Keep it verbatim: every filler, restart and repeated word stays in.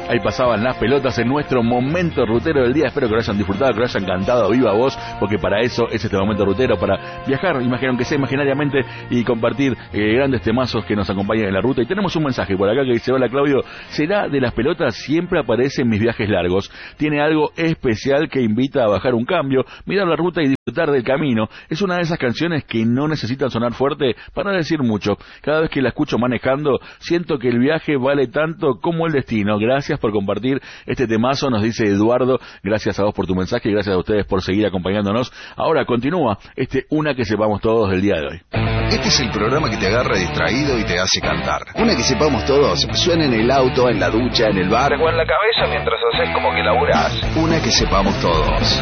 Ahí pasaban las pelotas en nuestro momento rutero del día. Espero que lo hayan disfrutado, que lo hayan cantado a viva voz, porque para eso es este momento rutero, para viajar, imagino que sea imaginariamente, y compartir eh, grandes temazos que nos acompañan en la ruta. Y tenemos un mensaje por acá que dice: hola Claudio, ¿será de las pelotas? Siempre aparece en mis viajes largos. Tiene algo especial que invita a bajar un cambio, mirar la ruta y disfrutar del camino. Es una de esas canciones que no necesitan sonar fuerte para no decir mucho. Cada vez que la escucho manejando, siento que el viaje vale tanto como el destino. Gracias por compartir este temazo, nos dice Eduardo. Gracias a vos por tu mensaje y gracias a ustedes por seguir acompañándonos. Ahora continúa este Una que sepamos todos del día de hoy. Este es el programa que te agarra distraído y te hace cantar. Una que sepamos todos suena en el auto, en la ducha, en el bar o en la cabeza mientras haces como que laburás. Una que sepamos todos.